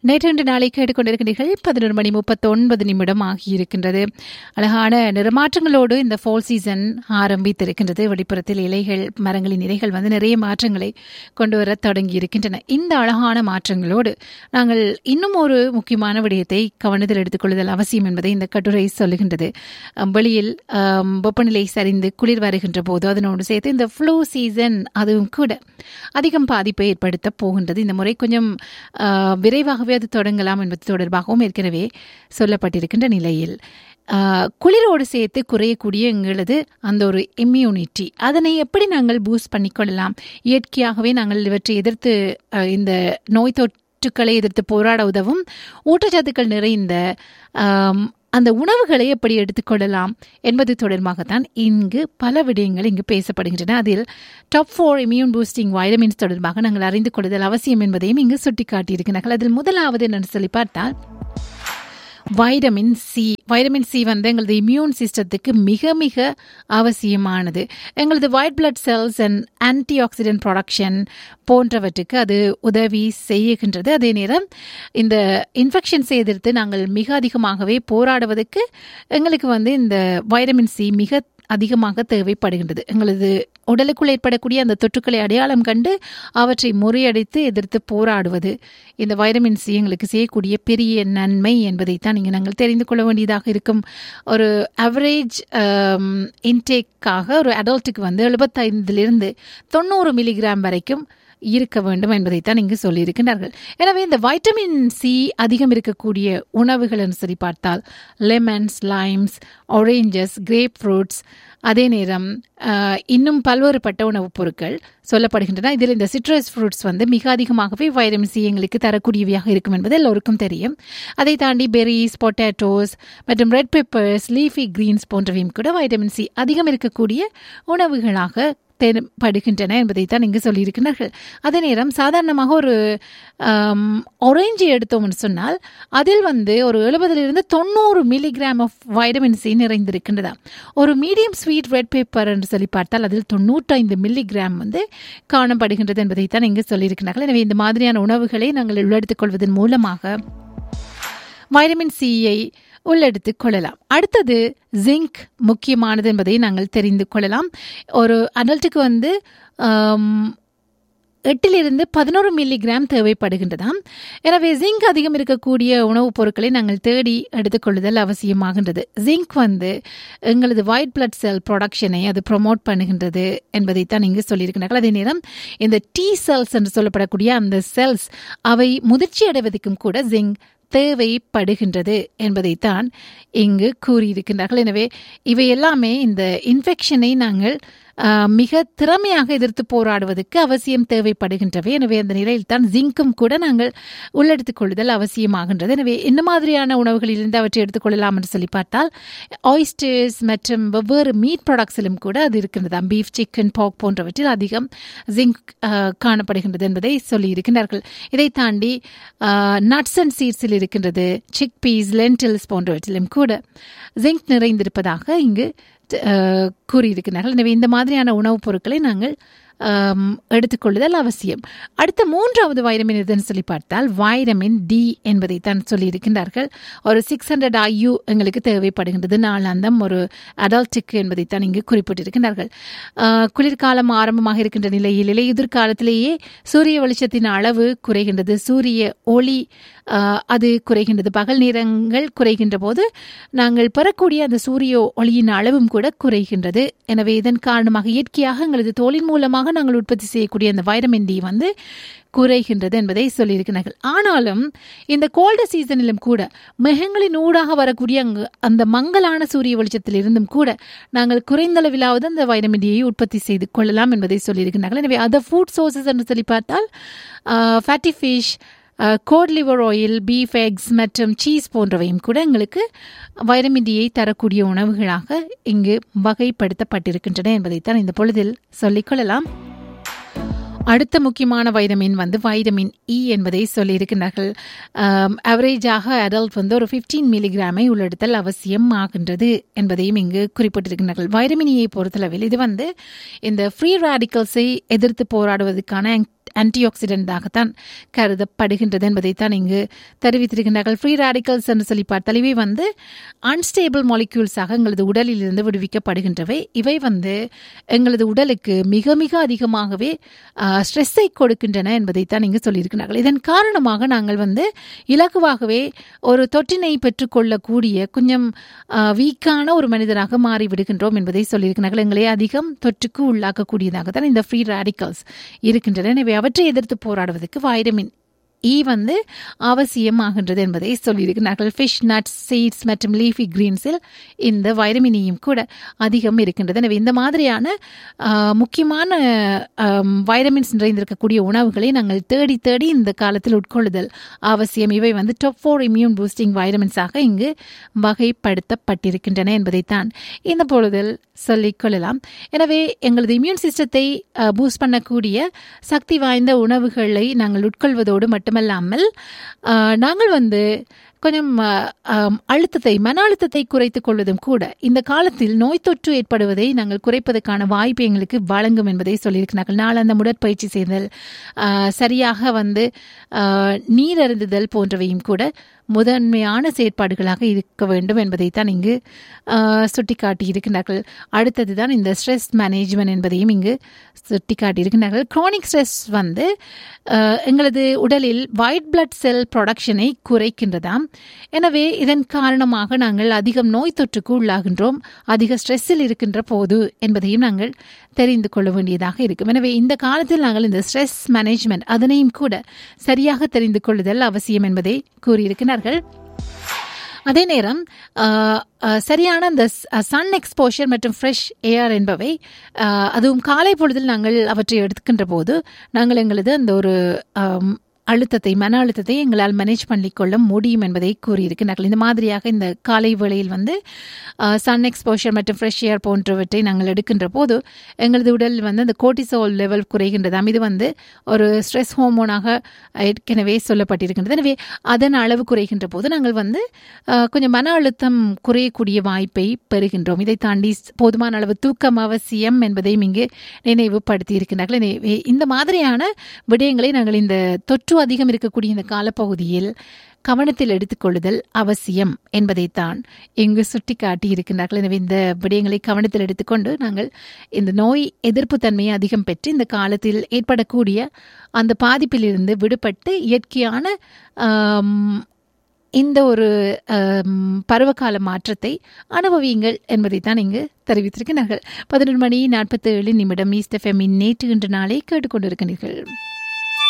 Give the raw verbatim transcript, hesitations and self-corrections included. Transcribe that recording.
நேற்று நாளை கேட்டுக்கொண்டிருக்கிறீர்கள். பதினொரு மணி முப்பத்தொன்பது நிமிடம் ஆகியிருக்கின்றது. அழகான நிறமாற்றங்களோடு இந்த ஃபால் சீசன் ஆரம்பித்திருக்கின்றது. வெளிப்புறத்தில் இலைகள், மரங்களின் இலைகள் வந்து நிறைய மாற்றங்களை கொண்டு வர தொடங்கி இருக்கின்றன. இந்த அழகான மாற்றங்களோடு நாங்கள் இன்னும் ஒரு முக்கியமான விடயத்தை கவனத்தில் எடுத்துக்கொள்ளுதல் அவசியம் என்பதை இந்த கட்டுரை சொல்லுகின்றது. வெளியில் வெப்பநிலை சரிந்து குளிர் வருகின்ற போது அதனோடு சேர்த்து இந்த ஃப்ளூ சீசன் அதுவும் கூட அதிகம் பாதிப்பை ஏற்படுத்த போகின்றது. இந்த முறை கொஞ்சம் விரைவாகவே அது தொடங்கலாம் என்பது தொடர்பாகவும் ஏற்கனவே சொல்லப்பட்டிருக்கின்ற நிலையில் குளிரோடு சேர்த்து குறையக்கூடிய எங்களது அந்த ஒரு இம்யூனிட்டி, அதனை எப்படி நாங்கள் பூஸ்ட் பண்ணிக்கொள்ளலாம்? இயற்கையாகவே நாங்கள் இவற்றை எதிர்த்து இந்த நோய் தொற்றுக்களை எதிர்த்து போராட உதவும் ஊட்டச்சத்துக்கள் நிறைந்த அந்த உணவுகளை எப்படி எடுத்துக்கொள்ளலாம் என்பது தொடர்பாகத்தான் இங்கு பல விடயங்கள் இங்கு பேசப்படுகின்றன. அதில் top four immune boosting vitamins தொடர்பாக நாங்கள் அறிந்து கொள்ளுதல் அவசியம் என்பதையும் இங்கு சுட்டிக்காட்டியிருக்கிறார்கள். அதில் முதலாவது என்னென்னு சொல்லி பார்த்தால் வைட்டமின் சி. வைட்டமின் சி வந்து எங்களது இம்யூன் சிஸ்டத்துக்கு மிக மிக அவசியமானது. எங்களது white blood cells and anti accident production போன்றவற்றுக்கு அது உதவி செய்கின்றது. அதே நேரம் இந்த இன்ஃபெக்ஷன்ஸை எதிர்த்து நாங்கள் மிக அதிகமாகவே போராடுவதற்கு எங்களுக்கு வந்து இந்த வைட்டமின் சி மிக அதிகமாக தேவைப்படுகின்றது. எங்களது உடலுக்குள் ஏற்படக்கூடிய அந்த தொற்றுக்களை அடையாளம் கண்டு அவற்றை முறியடித்து எதிர்த்து போராடுவது இந்த வைட்டமின் சி எங்களுக்கு செய்யக்கூடிய பெரிய நன்மை என்பதைத்தான் இங்கே நாங்கள் தெரிந்து கொள்ள வேண்டியதாக இருக்கும். ஒரு அவரேஜ் இன்டேக்காக ஒரு அடல்ட்டுக்கு வந்து எழுபத்தைந்திலிருந்து தொண்ணூறு மில்லிகிராம் வரைக்கும் இருக்க வேண்டும் என்பதைத்தான் இங்கு சொல்லியிருக்கிறார்கள். எனவே இந்த வைட்டமின் சி அதிகம் இருக்கக்கூடிய உணவுகள் என்று சொல்லி பார்த்தால் லெமன்ஸ், லைம்ஸ், ஆரேஞ்சஸ், கிரேப் ஃப்ரூட்ஸ், அதே நேரம் இன்னும் பல்வேறுபட்ட உணவுப் பொருட்கள் சொல்லப்படுகின்றன. இதில் இந்த சிட்ரஸ் ஃப்ரூட்ஸ் வந்து மிக அதிகமாகவே வைட்டமின் சி எங்களுக்கு தரக்கூடியவையாக இருக்கும் என்பது எல்லோருக்கும் தெரியும். அதை தாண்டி பெரிஸ், பொட்டேட்டோஸ் மற்றும் ரெட் பெப்பர்ஸ், லீஃபி கிரீன்ஸ் போன்றவையும் கூட வைட்டமின் சி அதிகம் இருக்கக்கூடிய உணவுகளாக தென்படுகின்றன என்பதைத்தான் இங்கு சொல்லியிருக்கிறார்கள். அதே நேரம் சாதாரணமாக ஒரு ஆரஞ்சு எடுத்தோம்னு சொன்னால் அதில் வந்து ஒரு எழுபதிலிருந்து தொண்ணூறு மில்லிகிராம் ஆஃப் வைட்டமின் சி நிறைந்திருக்கின்றதா. ஒரு மீடியம் ஸ்வீட் ரெட் பேப்பர் என்று சொல்லி பார்த்தால் அதில் தொண்ணூற்றைந்து மில்லிகிராம் வந்து காணப்படுகின்றது என்பதைத்தான் இங்கு சொல்லியிருக்கிறார்கள். எனவே இந்த மாதிரியான உணவுகளை நாங்கள் உள்ளெடுத்துக் கொள்வதன் மூலமாக வைட்டமின் சியை உள்ளெடுத்துக் கொள்ளலாம். அடுத்தது ஜிங்க் முக்கியமானது என்பதை நாங்கள் தெரிந்து கொள்ளலாம். ஒரு அடல்ட்டுக்கு வந்து எட்டிலிருந்து பதினோரு மில்லிகிராம் தேவைப்படுகின்றதாம். எனவே ஜிங்க் அதிகம் இருக்கக்கூடிய உணவுப் பொருட்களை நாங்கள் தேடி எடுத்துக்கொள்ளுதல் அவசியமாகின்றது. ஜிங்க் வந்து எங்களது ஒயிட் பிளட் செல் ப்ரொடக்ஷனை அது ப்ரொமோட் பண்ணுகின்றது என்பதைத்தான் இங்கு சொல்லியிருக்கிறார்கள். அதே நேரம் இந்த டி செல்ஸ் என்று சொல்லப்படக்கூடிய அந்த செல்ஸ் அவை முதிர்ச்சி அடைவதற்கும் கூட ஜிங்க் தேவைப்படுகின்றது என்பதைத்தான் இங்கு கூறியிருக்கின்றார்கள். எனவே இவை எல்லாமே இந்த இன்ஃபெக்ஷனை நாங்கள் மிக திறமையாக எதிர்த்து போராடுவதற்கு அவசியம் தேவைப்படுகின்றவை. எனவே அந்த நிலையில் தான் ஜிங்கும் கூட நாங்கள் உள்ளெடுத்துக் கொள்ளுதல் அவசியமாகின்றது. எனவே இந்த மாதிரியான உணவுகளிலிருந்து அவற்றை எடுத்துக்கொள்ளலாம் என்று சொல்லி பார்த்தால் ஆயிஸ்டர்ஸ் மற்றும் வெவ்வேறு மீட் ப்ராடக்ட்ஸிலும் கூட அது இருக்கின்றது. பீஃப், சிக்கன், பாக் போன்றவற்றில் அதிகம் ஜிங்க் காணப்படுகின்றது என்பதை சொல்லியிருக்கிறார்கள். இதை தாண்டி நட்ஸ் அண்ட் சீட்ஸில் இருக்கின்றது, சிக் பீஸ், லென்டில்ஸ் போன்றவற்றிலும் கூட ஜிங்க் நிறைந்திருப்பதாக இங்கு கூறியிருக்கிறார்கள். எனவே இந்த மாதிரியான உணவுப் பொருட்களை நாங்கள் எடுத்துக்கொள்ளுதல் அவசியம். அடுத்த மூன்றாவது வைட்டமின் எதுன்னு சொல்லி பார்த்தால் வைட்டமின் டி என்பதை தான் சொல்லியிருக்கின்றார்கள். ஒரு சிக்ஸ் ஹண்ட்ரட் ஐயூ எங்களுக்கு தேவைப்படுகின்றது நாளாந்தம் ஒரு அடல்ட்டுக்கு என்பதைத்தான் இங்கு குறிப்பிட்டிருக்கின்றார்கள். குளிர்காலம் ஆரம்பமாக இருக்கின்ற நிலையில் இலையுதிர் காலத்திலேயே சூரிய வெளிச்சத்தின் அளவு குறைகின்றது, சூரிய ஒளி அது குறைகின்றது, பகல் நேரங்கள் குறைகின்ற போது நாங்கள் பெறக்கூடிய அந்த சூரிய ஒளியின் அளவும் கூட குறைகின்றது. எனவே இதன் காரணமாக இயற்கையாக எங்களது தோலின் மூலமாக நாங்கள் உற்பத்தி செய்யக்கூடிய அந்த வைட்டமின் டி வந்து குறைகின்றது என்பதை சொல்லியிருக்கிறார்கள். ஆனாலும் இந்த கோல்டு சீசனிலும் கூட மேகங்களின் ஊடாக வரக்கூடிய அங்கு அந்த மங்கலான சூரிய வெளிச்சத்தில் இருந்தும் கூட நாங்கள் குறைந்தளவிலாவது அந்த வைட்டமின் டியை உற்பத்தி செய்து கொள்ளலாம் என்பதை சொல்லியிருக்கிறார்கள். எனவே அதர் ஃபுட் சோர்சஸ் என்று சொல்லி பார்த்தால் fatty fish, code liver oil, beef, X மற்றும் சீஸ் போன்றவையும் கூட எங்களுக்கு வைட்டமின் டியை தரக்கூடிய உணவுகளாக இங்கு வகைப்படுத்தப்பட்டிருக்கின்றன என்பதைத்தான் இந்த பொழுதில் சொல்லிக்கொள்ளலாம். அடுத்த முக்கியமான வைட்டமின் வந்து வைட்டமின் இ என்பதை சொல்லியிருக்கிறார்கள். அவரேஜாக அடல்ட் வந்து ஒரு பிப்டீன் மில்லிகிராமை உள்ளெடுத்தல் அவசியம் ஆகின்றது என்பதையும் இங்கு குறிப்பிட்டிருக்கிறார்கள். வைட்டமின் இயை பொறுத்தளவில் இது வந்து இந்த ஃப்ரீ ரேடிக்கல்ஸை எதிர்த்து போராடுவதற்கான ஆன்டி ஆக்சிடென்டாகத்தான் கருதப்படுகின்றது என்பதைத்தான் இங்கு தெரிவித்திருக்கின்றார்கள். ஃப்ரீ ரேடிக்கல்ஸ் என்று சொல்லி பார்த்தால் இவை வந்து அன்ஸ்டேபிள் மாலிக்யூல்ஸாக எங்களது உடலில் இருந்து விடுவிக்கப்படுகின்றவை. இவை வந்து எங்களது உடலுக்கு மிக மிக அதிகமாகவே ஸ்ட்ரெஸ்ஸை கொடுக்கின்றன என்பதைத்தான் இங்கு சொல்லியிருக்கிறார்கள். இதன் காரணமாக நாங்கள் வந்து இலகுவாகவே ஒரு தொற்றினை பெற்றுக்கொள்ளக்கூடிய கொஞ்சம் வீக்கான ஒரு மனிதராக மாறிவிடுகின்றோம் என்பதை சொல்லியிருக்கிறார்கள். எங்களை அதிகம் தொற்றுக்கு உள்ளாக்கக்கூடியதாக தான் இந்த ஃப்ரீ ரேடிக்கல்ஸ் இருக்கின்றன. எனவே அவற்றை எதிர்த்து போராடுவதற்கு வைட்டமின் இ வந்து அவசியமாகின்றது என்பதை சொல்லியிருக்கிறார்கள். ஃபிஷ், நட்ஸ், சீட்ஸ் மற்றும் லீஃபி கிரீன்ஸில் இந்த வைட்டமின் இயும் கூட அதிகம் இருக்கின்றது. எனவே இந்த மாதிரியான முக்கியமான வைட்டமின்ஸ் நிறைந்திருக்கக்கூடிய உணவுகளை நாங்கள் தேடி தேடி இந்த காலத்தில் உட்கொள்ளுதல் அவசியம். இவை வந்து டாப் ஃபோர் இம்யூன் பூஸ்டிங் வைட்டமின்ஸாக இங்கு வகைப்படுத்தப்பட்டிருக்கின்றன என்பதைத்தான் இந்த பொழுதில் சொல்லிக் கொள்ளலாம். எனவே எங்களது இம்யூன் சிஸ்டத்தை பூஸ்ட் பண்ணக்கூடிய சக்தி வாய்ந்த உணவுகளை நாங்கள் உட்கொள்வதோடு மட்டுமல்லாமல் நாங்கள் வந்து கொஞ்சம் அழுத்தத்தை மன அழுத்தத்தை குறைத்துக் கொள்வதும் கூட இந்த காலத்தில் நோய் தொற்று ஏற்படுவதை நாங்கள் குறைப்பதற்கான வாய்ப்பு எங்களுக்கு வழங்கும் என்பதை சொல்லியிருக்கிறார்கள். நாளாந்த உடற்பயிற்சி செய்தல், சரியாக வந்து நீர் அருந்துதல் போன்றவையும் கூட முதன்மையான செயற்பாடுகளாக இருக்க வேண்டும் என்பதைத்தான் இங்கு சுட்டிக்காட்டியிருக்கிறார்கள். அடுத்ததுதான் இந்த ஸ்ட்ரெஸ் மேனேஜ்மெண்ட் என்பதையும் இங்கு சுட்டிக்காட்டியிருக்கிறார்கள். குரோனிக் ஸ்ட்ரெஸ் வந்து எங்களது உடலில் ஒயிட் பிளட் செல் ப்ரொடக்ஷனை குறைக்கின்றதாம். எனவே இதன் காரணமாக நாங்கள் அதிகம் நோய் தொற்றுக்கு உள்ளாகின்றோம் அதிக ஸ்ட்ரெஸ்ஸில் இருக்கின்ற போது என்பதையும் நாங்கள் தெரிந்து கொள்ள வேண்டியதாக இருக்கும். எனவே இந்த காலத்தில் நாங்கள் இந்த ஸ்ட்ரெஸ் மேனேஜ்மெண்ட் அதனையும் கூட சரியாக தெரிந்து கொள்ளுதல் அவசியம் என்பதை கூறியிருக்கிறார்கள். அதே நேரம் சரியான அந்த சன் எக்ஸ்போஷர் மற்றும் ஃப்ரெஷ் ஏர் என்பவை அதுவும் காலை பொழுதில் நாங்கள் அவற்றை எடுத்துக்கின்ற போது நாங்கள் எங்களது அந்த ஒரு அழுத்தத்தை மன அழுத்தத்தை எங்களால் மேனேஜ் பண்ணிக்கொள்ள முடியும் என்பதை கூறியிருக்கிறார்கள். இந்த மாதிரியாக இந்த காலை வேளையில் வந்து சன் எக்ஸ்போஷர் மற்றும் ஃப்ரெஷ் ஏர் போன்றவற்றை நாங்கள் எடுக்கின்ற போது எங்களது உடல் வந்து அந்த கோர்டிசோல் லெவல் குறைகின்றதாம். இது வந்து ஒரு ஸ்ட்ரெஸ் ஹார்மோனாக ஏற்கனவே சொல்லப்பட்டிருக்கின்றது. எனவே அதன் அளவு குறைகின்ற போது நாங்கள் வந்து கொஞ்சம் மன அழுத்தம் குறையக்கூடிய வாய்ப்பை பெறுகின்றோம். இதை தாண்டி போதுமான அளவு தூக்கம் அவசியம் என்பதையும் இங்கு நினைவுபடுத்தி இருக்கின்றார்கள். எனவே இந்த மாதிரியான விடயங்களை நாங்கள் இந்த தொற்று அதிகம் இருக்கக்கூடிய இந்த காலப்பகுதியில் கவனத்தில் எடுத்துக்கொள்ளுதல் அவசியம் என்பதைத்தான் இங்கு சுட்டிக்காட்டி இருக்கின்றார்கள். எனவே இந்த விடயங்களை கவனத்தில் எடுத்துக்கொண்டு நாங்கள் இந்த நோய் எதிர்ப்பு தன்மையை அதிகம் பெற்று இந்த காலத்தில் ஏற்படக்கூடிய அந்த பாதிப்பிலிருந்து விடுபட்டு இயற்கையான இந்த ஒரு பருவகால மாற்றத்தை அனுபவியுங்கள் என்பதைத்தான் இங்கு தெரிவித்திருக்கிறார்கள். பதினொரு மணி நாற்பத்தி ஏழு நிமிடம் ஈஸ்ட் எஃப்எம்மின் நேற்று இன்று நாளை கேட்டுக்கொண்டிருக்கிறீர்கள்.